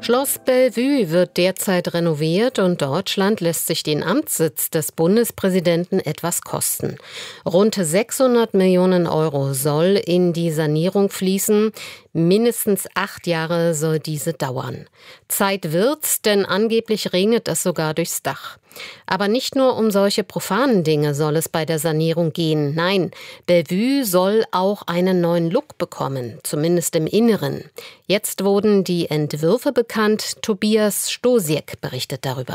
Schloss Bellevue wird derzeit renoviert und Deutschland lässt sich den Amtssitz des Bundespräsidenten etwas kosten. Rund 600 Millionen Euro soll in die Sanierung fließen. Mindestens 8 Jahre soll diese dauern. Zeit wird's, denn angeblich regnet es sogar durchs Dach. Aber nicht nur um solche profanen Dinge soll es bei der Sanierung gehen. Nein, Bellevue soll auch einen neuen Look bekommen, zumindest im Inneren. Jetzt wurden die Entwürfe bekannt. Tobias Stosiek berichtet darüber.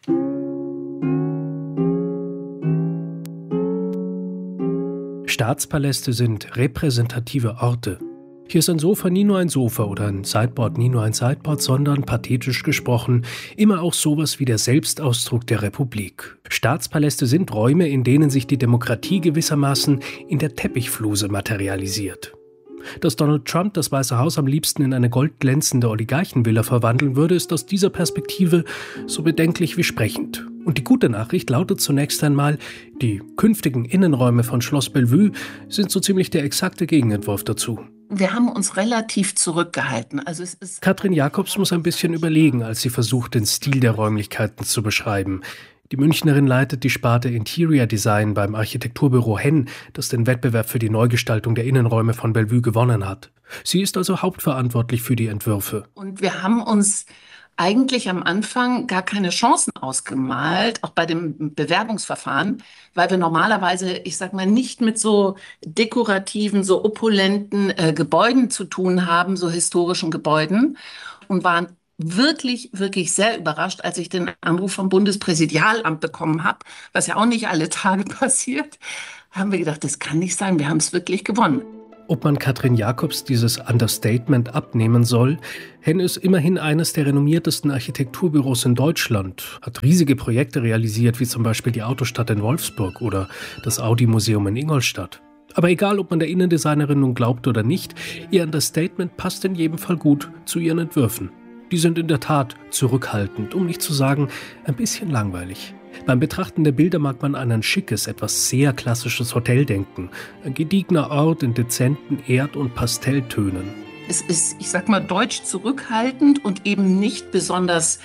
Staatspaläste sind repräsentative Orte. Hier ist ein Sofa nie nur ein Sofa oder ein Sideboard nie nur ein Sideboard, sondern, pathetisch gesprochen, immer auch sowas wie der Selbstausdruck der Republik. Staatspaläste sind Räume, in denen sich die Demokratie gewissermaßen in der Teppichfluse materialisiert. Dass Donald Trump das Weiße Haus am liebsten in eine goldglänzende Oligarchenvilla verwandeln würde, ist aus dieser Perspektive so bedenklich wie sprechend. Und die gute Nachricht lautet zunächst einmal, die künftigen Innenräume von Schloss Bellevue sind so ziemlich der exakte Gegenentwurf dazu. Wir haben uns relativ zurückgehalten. Katrin Jacobs muss ein bisschen überlegen, als sie versucht, den Stil der Räumlichkeiten zu beschreiben. Die Münchnerin leitet die Sparte Interior Design beim Architekturbüro Henn, das den Wettbewerb für die Neugestaltung der Innenräume von Bellevue gewonnen hat. Sie ist also hauptverantwortlich für die Entwürfe. Und wir haben uns eigentlich am Anfang gar keine Chancen ausgemalt, auch bei dem Bewerbungsverfahren, weil wir normalerweise, nicht mit so dekorativen, so opulenten Gebäuden zu tun haben, so historischen Gebäuden, und waren wirklich, wirklich sehr überrascht, als ich den Anruf vom Bundespräsidialamt bekommen habe, was ja auch nicht alle Tage passiert, haben wir gedacht, das kann nicht sein, wir haben es wirklich gewonnen. Ob man Katrin Jacobs dieses Understatement abnehmen soll, Henn ist immerhin eines der renommiertesten Architekturbüros in Deutschland, hat riesige Projekte realisiert, wie zum Beispiel die Autostadt in Wolfsburg oder das Audi-Museum in Ingolstadt. Aber egal, ob man der Innendesignerin nun glaubt oder nicht, ihr Understatement passt in jedem Fall gut zu ihren Entwürfen. Die sind in der Tat zurückhaltend, um nicht zu sagen, ein bisschen langweilig. Beim Betrachten der Bilder mag man an ein schickes, etwas sehr klassisches Hotel denken. Ein gediegener Ort in dezenten Erd- und Pastelltönen. Es ist, deutsch zurückhaltend und eben nicht besonders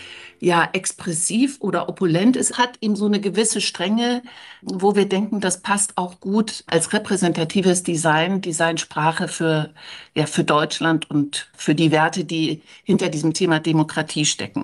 expressiv oder opulent. Es hat eben so eine gewisse Strenge, wo wir denken, das passt auch gut als repräsentatives Designsprache für Deutschland und für die Werte, die hinter diesem Thema Demokratie stecken.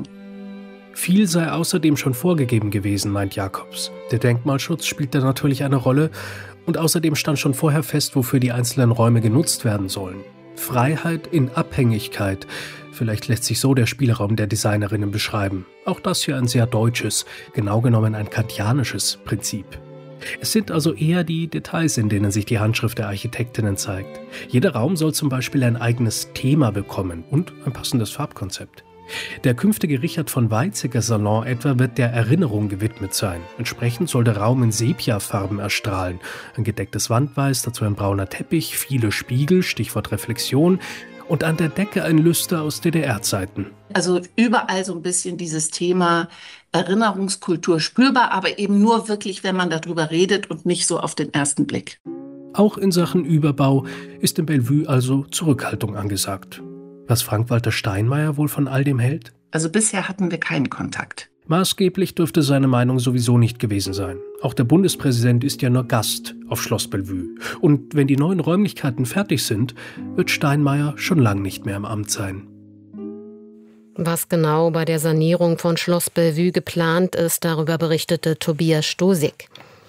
Viel sei außerdem schon vorgegeben gewesen, meint Jacobs. Der Denkmalschutz spielt da natürlich eine Rolle und außerdem stand schon vorher fest, wofür die einzelnen Räume genutzt werden sollen. Freiheit in Abhängigkeit. Vielleicht lässt sich so der Spielraum der Designerinnen beschreiben. Auch das hier ein sehr deutsches, genau genommen ein kantianisches Prinzip. Es sind also eher die Details, in denen sich die Handschrift der Architektinnen zeigt. Jeder Raum soll zum Beispiel ein eigenes Thema bekommen und ein passendes Farbkonzept. Der künftige Richard von Weizsäcker Salon etwa wird der Erinnerung gewidmet sein. Entsprechend soll der Raum in Sepia-Farben erstrahlen. Ein gedecktes Wandweiß, dazu ein brauner Teppich, viele Spiegel, Stichwort Reflexion, und an der Decke ein Lüster aus DDR-Zeiten. Also überall so ein bisschen dieses Thema Erinnerungskultur spürbar, aber eben nur wirklich, wenn man darüber redet und nicht so auf den ersten Blick. Auch in Sachen Überbau ist in Bellevue also Zurückhaltung angesagt. Was Frank-Walter Steinmeier wohl von all dem hält? Also bisher hatten wir keinen Kontakt. Maßgeblich dürfte seine Meinung sowieso nicht gewesen sein. Auch der Bundespräsident ist ja nur Gast auf Schloss Bellevue. Und wenn die neuen Räumlichkeiten fertig sind, wird Steinmeier schon lang nicht mehr im Amt sein. Was genau bei der Sanierung von Schloss Bellevue geplant ist, darüber berichtete Tobias Stosiek.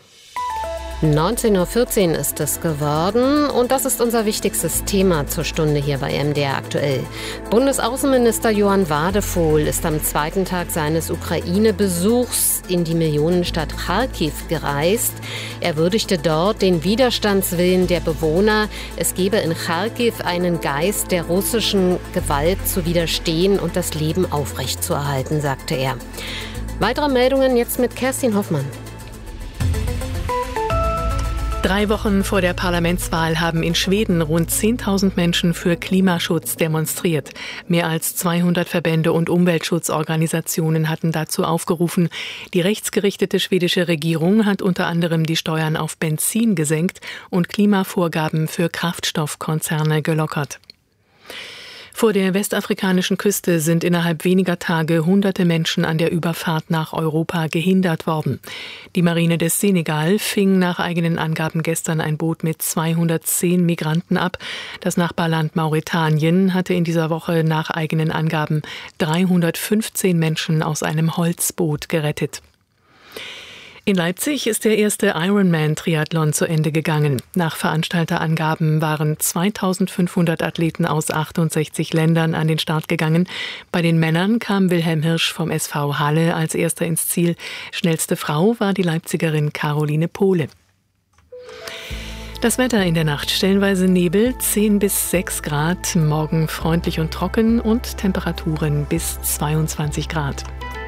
19.14 Uhr ist es geworden und das ist unser wichtigstes Thema zur Stunde hier bei MDR aktuell. Bundesaußenminister Johann Wadephol ist am zweiten Tag seines Ukraine-Besuchs in die Millionenstadt Charkiw gereist. Er würdigte dort den Widerstandswillen der Bewohner. Es gebe in Charkiw einen Geist, der russischen Gewalt zu widerstehen und das Leben aufrechtzuerhalten, sagte er. Weitere Meldungen jetzt mit Kerstin Hoffmann. 3 Wochen vor der Parlamentswahl haben in Schweden rund 10.000 Menschen für Klimaschutz demonstriert. Mehr als 200 Verbände und Umweltschutzorganisationen hatten dazu aufgerufen. Die rechtsgerichtete schwedische Regierung hat unter anderem die Steuern auf Benzin gesenkt und Klimavorgaben für Kraftstoffkonzerne gelockert. Vor der westafrikanischen Küste sind innerhalb weniger Tage hunderte Menschen an der Überfahrt nach Europa gehindert worden. Die Marine des Senegal fing nach eigenen Angaben gestern ein Boot mit 210 Migranten ab. Das Nachbarland Mauretanien hatte in dieser Woche nach eigenen Angaben 315 Menschen aus einem Holzboot gerettet. In Leipzig ist der erste Ironman-Triathlon zu Ende gegangen. Nach Veranstalterangaben waren 2500 Athleten aus 68 Ländern an den Start gegangen. Bei den Männern kam Wilhelm Hirsch vom SV Halle als erster ins Ziel. Schnellste Frau war die Leipzigerin Caroline Pohle. Das Wetter in der Nacht: stellenweise Nebel, 10 bis 6 Grad, morgen freundlich und trocken und Temperaturen bis 22 Grad.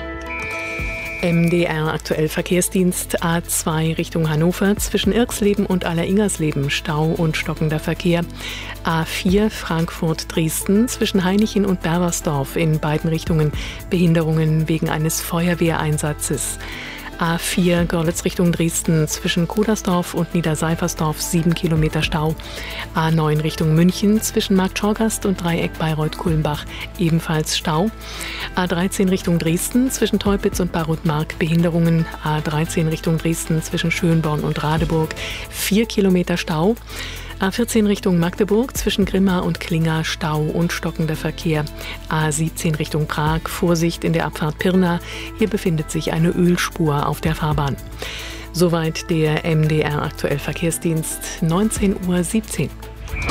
MDR aktuell Verkehrsdienst: A2 Richtung Hannover, zwischen Irxleben und Aller-Ingersleben Stau und stockender Verkehr. A4 Frankfurt-Dresden, zwischen Hainichen und Berbersdorf in beiden Richtungen Behinderungen wegen eines Feuerwehreinsatzes. A4 Görlitz Richtung Dresden, zwischen Kodersdorf und Niederseifersdorf 7 Kilometer Stau. A9 Richtung München, zwischen Marktschorgast und Dreieck Bayreuth-Kulmbach ebenfalls Stau. A13 Richtung Dresden, zwischen Teupitz und Barutmark Behinderungen. A13 Richtung Dresden, zwischen Schönborn und Radeburg 4 Kilometer Stau. A14 Richtung Magdeburg, zwischen Grimma und Klinga Stau und stockender Verkehr. A17 Richtung Prag, Vorsicht in der Abfahrt Pirna. Hier befindet sich eine Ölspur auf der Fahrbahn. Soweit der MDR aktuell Verkehrsdienst, 19:17 Uhr.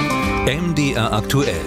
MDR aktuell.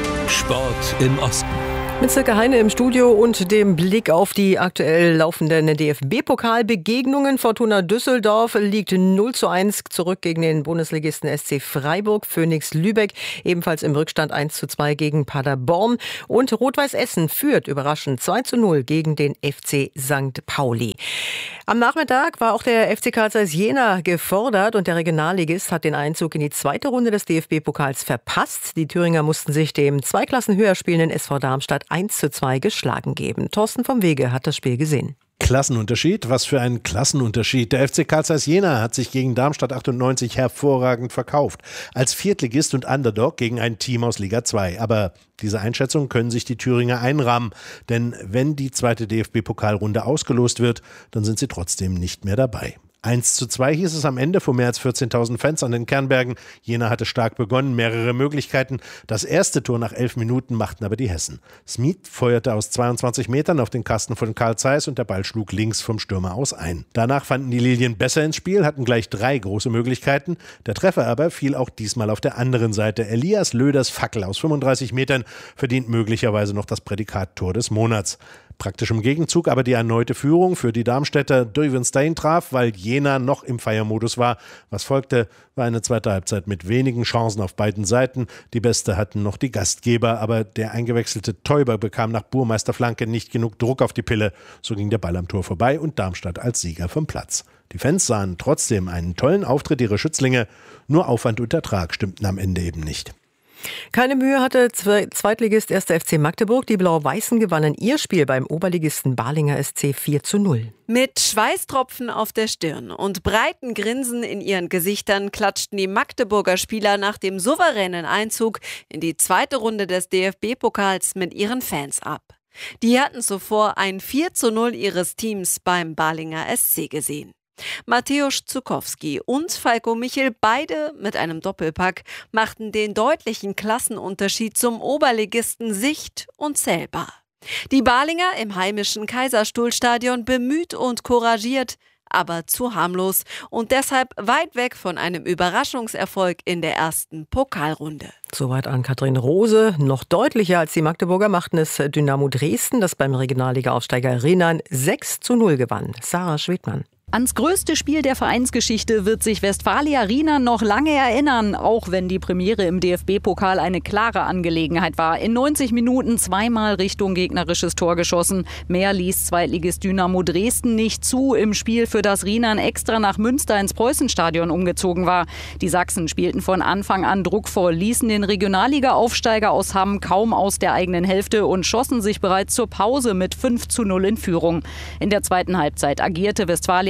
Sport im Osten. Mit Silke Heine im Studio und dem Blick auf die aktuell laufenden DFB-Pokalbegegnungen. Fortuna Düsseldorf liegt 0:1 zurück gegen den Bundesligisten SC Freiburg. Phoenix Lübeck ebenfalls im Rückstand 1:2 gegen Paderborn. Und Rot-Weiß Essen führt überraschend 2:0 gegen den FC St. Pauli. Am Nachmittag war auch der FC Carl Zeiss Jena gefordert und der Regionalligist hat den Einzug in die zweite Runde des DFB-Pokals verpasst. Die Thüringer mussten sich dem 2 Klassen höher spielenden SV Darmstadt 1:2 geschlagen geben. Thorsten vom Wege hat das Spiel gesehen. Klassenunterschied? Was für ein Klassenunterschied. Der FC Carl Zeiss Jena hat sich gegen Darmstadt 98 hervorragend verkauft. Als Viertligist und Underdog gegen ein Team aus Liga 2. Aber diese Einschätzung können sich die Thüringer einrahmen. Denn wenn die zweite DFB-Pokalrunde ausgelost wird, dann sind sie trotzdem nicht mehr dabei. 1:2 hieß es am Ende vor mehr als 14.000 Fans an den Kernbergen. Jena hatte stark begonnen, mehrere Möglichkeiten. Das erste Tor nach 11 Minuten machten aber die Hessen. Smith feuerte aus 22 Metern auf den Kasten von Carl Zeiss und der Ball schlug links vom Stürmer aus ein. Danach fanden die Lilien besser ins Spiel, hatten gleich 3 große Möglichkeiten. Der Treffer aber fiel auch diesmal auf der anderen Seite. Elias Löders Fackel aus 35 Metern verdient möglicherweise noch das Prädikat Tor des Monats. Praktisch im Gegenzug aber die erneute Führung für die Darmstädter. Duyvenstein traf, weil Jena noch im Feiermodus war. Was folgte, war eine zweite Halbzeit mit wenigen Chancen auf beiden Seiten. Die beste hatten noch die Gastgeber, aber der eingewechselte Teuber bekam nach Burmeisterflanke nicht genug Druck auf die Pille. So ging der Ball am Tor vorbei und Darmstadt als Sieger vom Platz. Die Fans sahen trotzdem einen tollen Auftritt ihrer Schützlinge. Nur Aufwand und Ertrag stimmten am Ende eben nicht. Keine Mühe hatte Zweitligist 1. FC Magdeburg. Die Blau-Weißen gewannen ihr Spiel beim Oberligisten Balinger SC 4:0. Mit Schweißtropfen auf der Stirn und breiten Grinsen in ihren Gesichtern klatschten die Magdeburger Spieler nach dem souveränen Einzug in die zweite Runde des DFB-Pokals mit ihren Fans ab. Die hatten zuvor ein 4:0 ihres Teams beim Balinger SC gesehen. Mateusz Zukowski und Falko Michel, beide mit einem Doppelpack, machten den deutlichen Klassenunterschied zum Oberligisten sicht- und zählbar. Die Balinger im heimischen Kaiserstuhlstadion bemüht und couragiert, aber zu harmlos und deshalb weit weg von einem Überraschungserfolg in der ersten Pokalrunde. Soweit an Katrin Rose. Noch deutlicher als die Magdeburger machten es Dynamo Dresden, das beim Regionalliga-Aufsteiger Rhenan 6:0 gewann. Sarah Schwedmann. Ans größte Spiel der Vereinsgeschichte wird sich Westfalia Rhenan noch lange erinnern, auch wenn die Premiere im DFB-Pokal eine klare Angelegenheit war. In 90 Minuten zweimal Richtung gegnerisches Tor geschossen. Mehr ließ Zweitligist Dynamo Dresden nicht zu im Spiel, für das Rhenan extra nach Münster ins Preußenstadion umgezogen war. Die Sachsen spielten von Anfang an druckvoll, ließen den Regionalliga-Aufsteiger aus Hamm kaum aus der eigenen Hälfte und schossen sich bereits zur Pause mit 5:0 in Führung. In der zweiten Halbzeit agierte Westfalia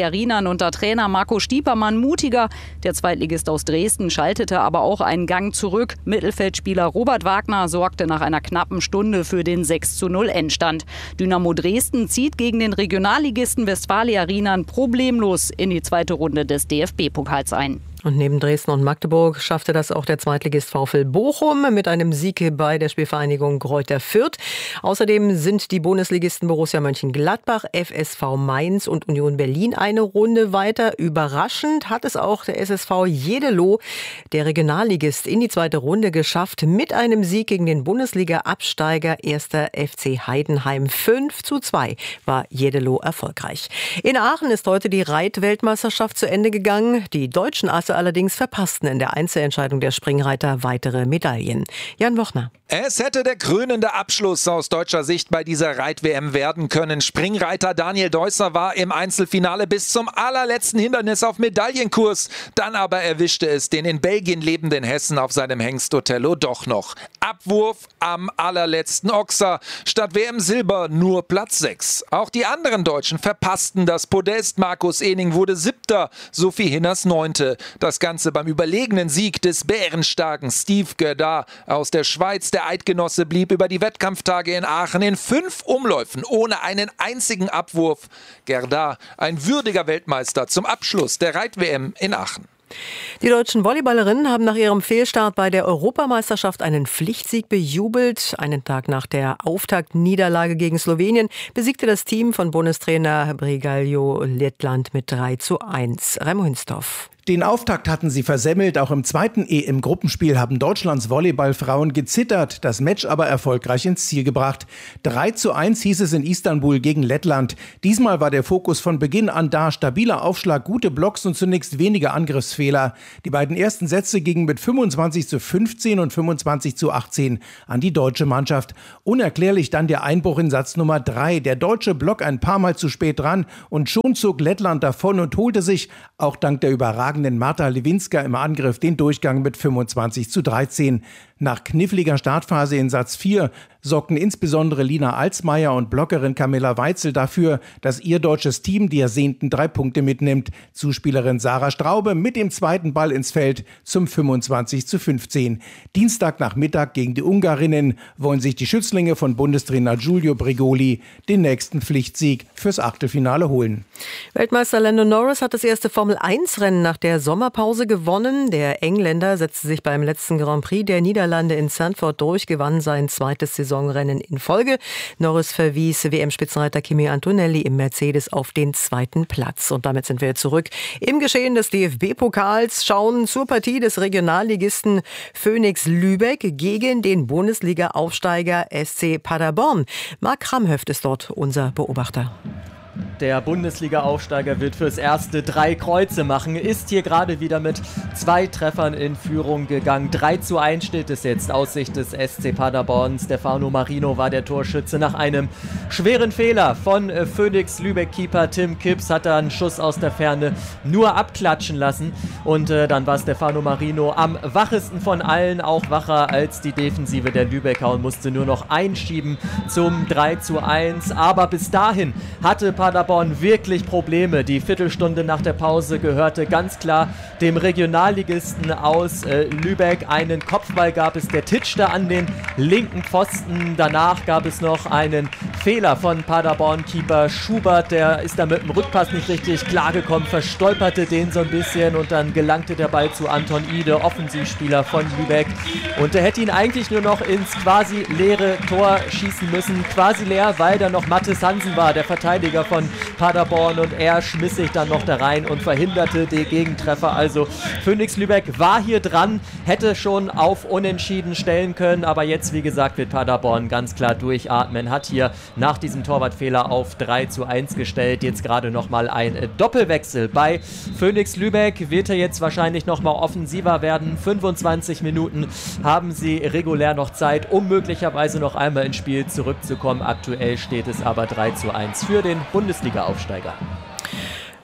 Westfalia Riemann unter Trainer Marco Stiepermann mutiger. Der Zweitligist aus Dresden schaltete aber auch einen Gang zurück. Mittelfeldspieler Robert Wagner sorgte nach einer knappen Stunde für den 6:0 Endstand. Dynamo Dresden zieht gegen den Regionalligisten Westfalia Riemann problemlos in die zweite Runde des DFB-Pokals ein. Und neben Dresden und Magdeburg schaffte das auch der Zweitligist VfL Bochum mit einem Sieg bei der Spielvereinigung Greuther Fürth. Außerdem sind die Bundesligisten Borussia Mönchengladbach, FSV Mainz und Union Berlin eine Runde weiter. Überraschend hat es auch der SSV Jeddelo, der Regionalligist, in die zweite Runde geschafft mit einem Sieg gegen den Bundesliga-Absteiger 1. FC Heidenheim. 5:2 war Jeddelo erfolgreich. In Aachen ist heute die Reitweltmeisterschaft zu Ende gegangen. Die deutschen allerdings verpassten in der Einzelentscheidung der Springreiter weitere Medaillen. Jan Wochner. Es hätte der krönende Abschluss aus deutscher Sicht bei dieser Reit-WM werden können. Springreiter Daniel Deusser war im Einzelfinale bis zum allerletzten Hindernis auf Medaillenkurs. Dann aber erwischte es den in Belgien lebenden Hessen auf seinem Hengst Otello doch noch. Abwurf am allerletzten Ochser. Statt WM-Silber nur Platz 6. Auch die anderen Deutschen verpassten das Podest. Markus Ehning wurde 7., Sophie Hinners 9. Das Ganze beim überlegenen Sieg des bärenstarken Steve Gerdard aus der Schweiz. Der Eidgenosse blieb über die Wettkampftage in Aachen in 5 Umläufen ohne einen einzigen Abwurf. Gerdard, ein würdiger Weltmeister zum Abschluss der Reit-WM in Aachen. Die deutschen Volleyballerinnen haben nach ihrem Fehlstart bei der Europameisterschaft einen Pflichtsieg bejubelt. Einen Tag nach der Auftaktniederlage gegen Slowenien besiegte das Team von Bundestrainer Bregalio Lettland mit 3:1. Raimo Hinsdorf. Den Auftakt hatten sie versemmelt. Auch im zweiten EM-Gruppenspiel haben Deutschlands Volleyballfrauen gezittert, das Match aber erfolgreich ins Ziel gebracht. 3:1 hieß es in Istanbul gegen Lettland. Diesmal war der Fokus von Beginn an da. Stabiler Aufschlag, gute Blocks und zunächst wenige Angriffsfehler. Die beiden ersten Sätze gingen mit 25:15 und 25:18 an die deutsche Mannschaft. Unerklärlich dann der Einbruch in Satz Nummer 3. Der deutsche Block ein paar Mal zu spät dran und schon zog Lettland davon und holte sich, auch dank der überragenden Marta Lewinska im Angriff, den Durchgang mit 25:13. Nach kniffliger Startphase in Satz 4 sorgten insbesondere Lina Alsmeier und Blockerin Camilla Weitzel dafür, dass ihr deutsches Team die ersehnten 3 Punkte mitnimmt. Zuspielerin Sarah Straube mit dem zweiten Ball ins Feld zum 25:15. Dienstagnachmittag gegen die Ungarinnen wollen sich die Schützlinge von Bundestrainer Giulio Brigoli den nächsten Pflichtsieg fürs Achtelfinale holen. Weltmeister Lando Norris hat das erste Formel-1-Rennen nach der Sommerpause gewonnen. Der Engländer setzte sich beim letzten Grand Prix der Niederlande in Zandvoort durch, gewann sein zweites Saisonrennen in Folge. Norris verwies WM-Spitzenreiter Kimi Antonelli im Mercedes auf den zweiten Platz. Und damit sind wir zurück im Geschehen des DFB-Pokals, schauen zur Partie des Regionalligisten Phoenix Lübeck gegen den Bundesliga-Aufsteiger SC Paderborn. Marc Kramhöft ist dort unser Beobachter. Der Bundesliga-Aufsteiger wird fürs erste 3 Kreuze machen, ist hier gerade wieder mit 2 Treffern in Führung gegangen. 3:1 steht es jetzt aus Sicht des SC Paderborn. Stefano Marino war der Torschütze. Nach einem schweren Fehler von Phoenix Lübeck-Keeper Tim Kipps hat er einen Schuss aus der Ferne nur abklatschen lassen. Und dann war Stefano Marino am wachesten von allen, auch wacher als die Defensive der Lübecker, und musste nur noch einschieben zum 3:1. Aber bis dahin hatte Paderborn wirklich Probleme. Die Viertelstunde nach der Pause gehörte ganz klar dem Regionalligisten aus Lübeck. Einen Kopfball gab es, der titschte an den linken Pfosten. Danach gab es noch einen Fehler von Paderborn-Keeper Schubert. Der ist da mit dem Rückpass nicht richtig klargekommen, verstolperte den so ein bisschen und dann gelangte der Ball zu Anton Ide, Offensivspieler von Lübeck. Und er hätte ihn eigentlich nur noch ins quasi leere Tor schießen müssen. Quasi leer, weil da noch Mathis Hansen war, der Verteidiger von Paderborn, und er schmiss sich dann noch da rein und verhinderte den Gegentreffer. Also Phoenix Lübeck war hier dran, hätte schon auf Unentschieden stellen können, aber jetzt, wie gesagt, wird Paderborn ganz klar durchatmen, hat hier nach diesem Torwartfehler auf 3:1 gestellt. Jetzt gerade nochmal ein Doppelwechsel bei Phoenix Lübeck. Wird er jetzt wahrscheinlich nochmal offensiver werden. 25 Minuten haben sie regulär noch Zeit, um möglicherweise noch einmal ins Spiel zurückzukommen. Aktuell steht es aber 3:1 für den Bundesliga-Aufsteiger.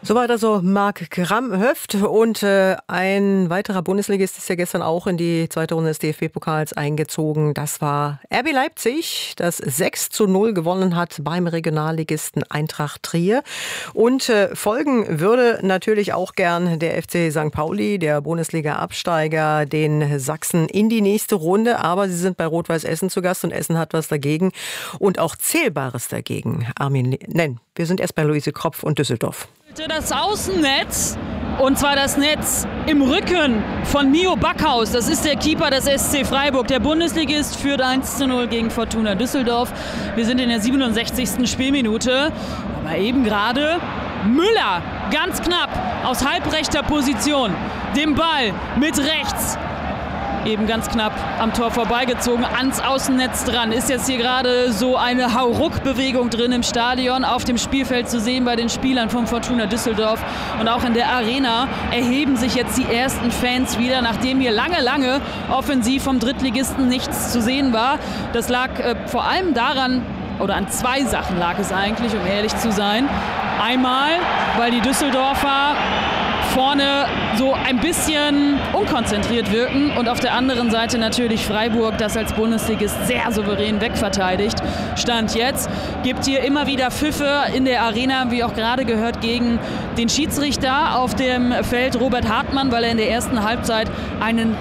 Soweit also Marc Gramhöft und ein weiterer Bundesligist ist ja gestern auch in die zweite Runde des DFB-Pokals eingezogen. Das war RB Leipzig, das 6:0 gewonnen hat beim Regionalligisten Eintracht Trier. Und folgen würde natürlich auch gern der FC St. Pauli, der Bundesliga-Absteiger, den Sachsen in die nächste Runde. Aber sie sind bei Rot-Weiß Essen zu Gast und Essen hat was dagegen und auch Zählbares dagegen. Wir sind erst bei Luise Kropf und Düsseldorf. Das Außennetz, und zwar das Netz im Rücken von Mio Backhaus. Das ist der Keeper des SC Freiburg. Der Bundesligist führt 1:0 gegen Fortuna Düsseldorf. Wir sind in der 67. Spielminute. Aber eben gerade Müller, ganz knapp, aus halbrechter Position, den Ball mit rechts. Eben ganz knapp am Tor vorbeigezogen, ans Außennetz dran. Ist jetzt hier gerade so eine Hauruck-Bewegung drin im Stadion, auf dem Spielfeld zu sehen bei den Spielern von Fortuna Düsseldorf. Und auch in der Arena erheben sich jetzt die ersten Fans wieder, nachdem hier lange offensiv vom Drittligisten nichts zu sehen war. Das lag vor allem daran, oder an zwei Sachen lag es eigentlich, um ehrlich zu sein. Einmal, weil die Düsseldorfer vorne so ein bisschen unkonzentriert wirken und auf der anderen Seite natürlich Freiburg, das als Bundesligist sehr souverän wegverteidigt. Stand jetzt, gibt hier immer wieder Pfiffe in der Arena, wie auch gerade gehört, gegen den Schiedsrichter auf dem Feld Robert Hartmann, weil er in der ersten Halbzeit einen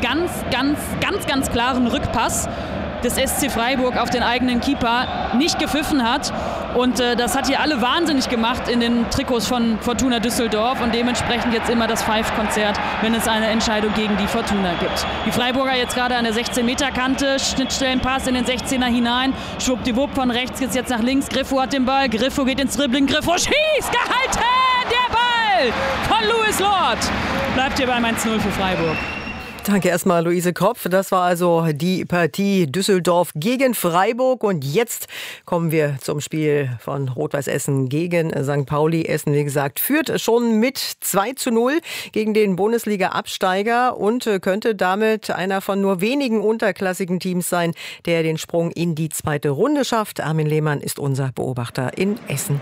ganz klaren Rückpass des SC Freiburg auf den eigenen Keeper nicht gepfiffen hat. Und das hat hier alle wahnsinnig gemacht in den Trikots von Fortuna Düsseldorf und dementsprechend jetzt immer das Pfeifkonzert, wenn es eine Entscheidung gegen die Fortuna gibt. Die Freiburger jetzt gerade an der 16-Meter-Kante, Schnittstellenpass in den 16er hinein, schwuppdiwupp von rechts geht's jetzt nach links, Griffo hat den Ball, Griffo geht ins Dribbling, Griffo schießt, gehalten, der Ball von Louis Lord. Bleibt hier beim 1:0 für Freiburg. Danke erstmal, Luise Kropf. Das war also die Partie Düsseldorf gegen Freiburg. Und jetzt kommen wir zum Spiel von Rot-Weiß Essen gegen St. Pauli. Essen, wie gesagt, führt schon mit 2:0 gegen den Bundesliga-Absteiger und könnte damit einer von nur wenigen unterklassigen Teams sein, der den Sprung in die zweite Runde schafft. Armin Lehmann ist unser Beobachter in Essen.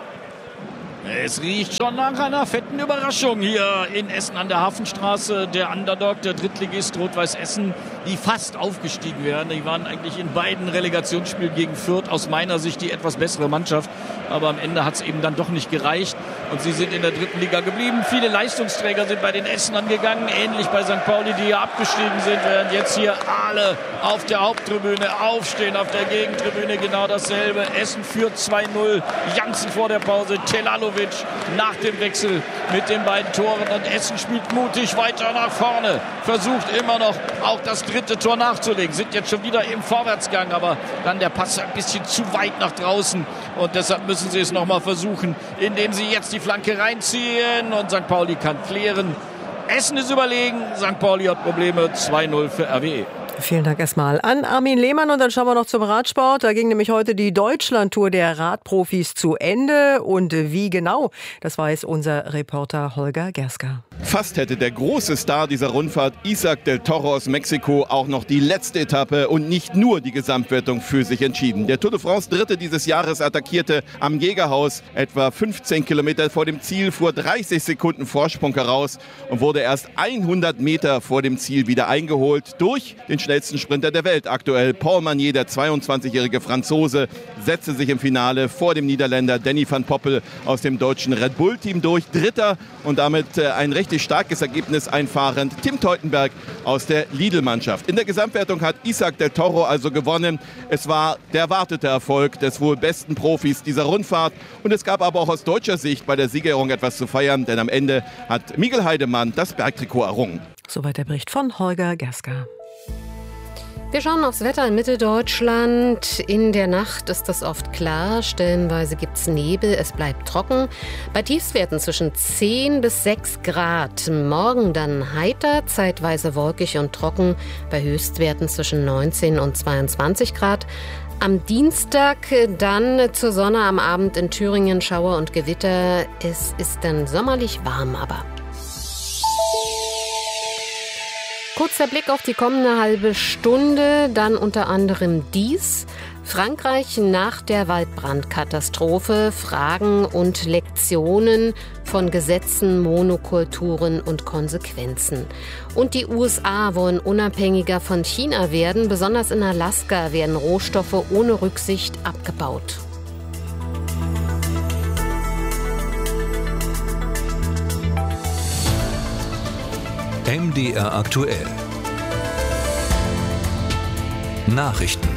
Es riecht schon nach einer fetten Überraschung hier in Essen an der Hafenstraße. Der Underdog, der Drittligist Rot-Weiß Essen, die fast aufgestiegen wären. Die waren eigentlich in beiden Relegationsspielen gegen Fürth aus meiner Sicht die etwas bessere Mannschaft. Aber am Ende hat es eben dann doch nicht gereicht. Und sie sind in der dritten Liga geblieben. Viele Leistungsträger sind bei den Essenern gegangen. Ähnlich bei St. Pauli, die hier abgestiegen sind. Während jetzt hier alle auf der Haupttribüne aufstehen. Auf der Gegentribüne genau dasselbe. Essen führt 2:0. Janssen vor der Pause. Telalovic nach dem Wechsel mit den beiden Toren. Und Essen spielt mutig weiter nach vorne. Versucht immer noch auch das dritte Tor nachzulegen. Sind jetzt schon wieder im Vorwärtsgang. Aber dann der Pass ein bisschen zu weit nach draußen. Und deshalb müssen sie es nochmal versuchen, indem sie jetzt die Flanke reinziehen. Und St. Pauli kann klären. Essen ist überlegen. St. Pauli hat Probleme. 2:0 für RWE. Vielen Dank erstmal an Armin Lehmann und dann schauen wir noch zum Radsport. Da ging nämlich heute die Deutschlandtour der Radprofis zu Ende und wie genau, das weiß unser Reporter Holger Gerska. Fast hätte der große Star dieser Rundfahrt, Isaac del Toro aus Mexiko, auch noch die letzte Etappe und nicht nur die Gesamtwertung für sich entschieden. Der Tour de France Dritte dieses Jahres attackierte am Jägerhaus etwa 15 Kilometer vor dem Ziel, fuhr 30 Sekunden Vorsprung heraus und wurde erst 100 Meter vor dem Ziel wieder eingeholt durch den schnellsten Sprinter der Welt aktuell. Paul Magnier, der 22-jährige Franzose, setzte sich im Finale vor dem Niederländer Danny van Poppel aus dem deutschen Red Bull-Team durch. Dritter und damit ein richtig starkes Ergebnis einfahrend Tim Teutenberg aus der Lidl-Mannschaft. In der Gesamtwertung hat Isaac del Toro also gewonnen. Es war der erwartete Erfolg des wohl besten Profis dieser Rundfahrt. Und es gab aber auch aus deutscher Sicht bei der Siegerehrung etwas zu feiern, denn am Ende hat Miguel Heidemann das Bergtrikot errungen. Soweit der Bericht von Holger Gerska. Wir schauen aufs Wetter in Mitteldeutschland. In der Nacht ist es oft klar, stellenweise gibt es Nebel, es bleibt trocken. Bei Tiefstwerten zwischen 10 bis 6 Grad. Morgen dann heiter, zeitweise wolkig und trocken, bei Höchstwerten zwischen 19 und 22 Grad. Am Dienstag dann zur Sonne, am Abend in Thüringen Schauer und Gewitter. Es ist dann sommerlich warm aber. Kurzer Blick auf die kommende halbe Stunde, dann unter anderem dies. Frankreich nach der Waldbrandkatastrophe, Fragen und Lektionen von Gesetzen, Monokulturen und Konsequenzen. Und die USA wollen unabhängiger von China werden. Besonders in Alaska werden Rohstoffe ohne Rücksicht abgebaut. MDR aktuell. Nachrichten.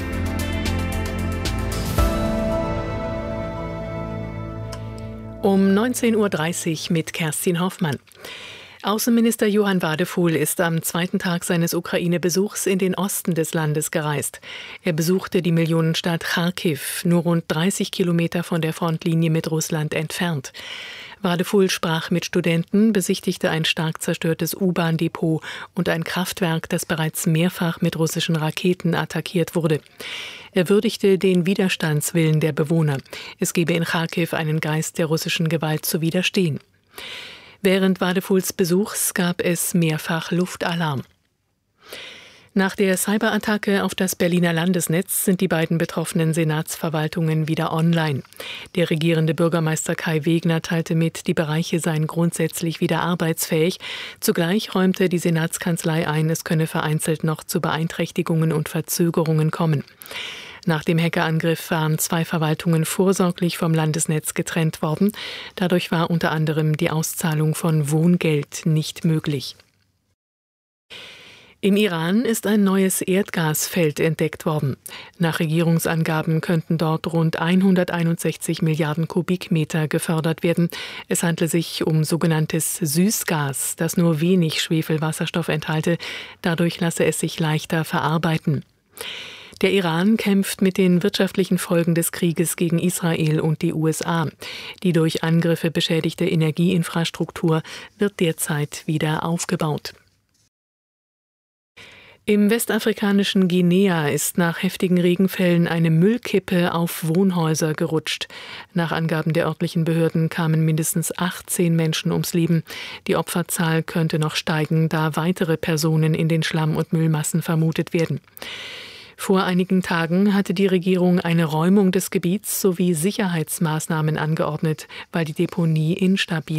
Um 19:30 Uhr mit Kerstin Hoffmann. Außenminister Johann Wadefuhl ist am zweiten Tag seines Ukraine-Besuchs in den Osten des Landes gereist. Er besuchte die Millionenstadt Charkiw, nur rund 30 Kilometer von der Frontlinie mit Russland entfernt. Wadefuhl sprach mit Studenten, besichtigte ein stark zerstörtes U-Bahn-Depot und ein Kraftwerk, das bereits mehrfach mit russischen Raketen attackiert wurde. Er würdigte den Widerstandswillen der Bewohner. Es gebe in Charkiw einen Geist der russischen Gewalt zu widerstehen. Während Wadefuhls Besuchs gab es mehrfach Luftalarm. Nach der Cyberattacke auf das Berliner Landesnetz sind die beiden betroffenen Senatsverwaltungen wieder online. Der regierende Bürgermeister Kai Wegner teilte mit, die Bereiche seien grundsätzlich wieder arbeitsfähig. Zugleich räumte die Senatskanzlei ein, es könne vereinzelt noch zu Beeinträchtigungen und Verzögerungen kommen. Nach dem Hackerangriff waren 2 Verwaltungen vorsorglich vom Landesnetz getrennt worden. Dadurch war unter anderem die Auszahlung von Wohngeld nicht möglich. Im Iran ist ein neues Erdgasfeld entdeckt worden. Nach Regierungsangaben könnten dort rund 161 Milliarden Kubikmeter gefördert werden. Es handle sich um sogenanntes Süßgas, das nur wenig Schwefelwasserstoff enthalte. Dadurch lasse es sich leichter verarbeiten. Der Iran kämpft mit den wirtschaftlichen Folgen des Krieges gegen Israel und die USA. Die durch Angriffe beschädigte Energieinfrastruktur wird derzeit wieder aufgebaut. Im westafrikanischen Guinea ist nach heftigen Regenfällen eine Müllkippe auf Wohnhäuser gerutscht. Nach Angaben der örtlichen Behörden kamen mindestens 18 Menschen ums Leben. Die Opferzahl könnte noch steigen, da weitere Personen in den Schlamm- und Müllmassen vermutet werden. Vor einigen Tagen hatte die Regierung eine Räumung des Gebiets sowie Sicherheitsmaßnahmen angeordnet, weil die Deponie instabil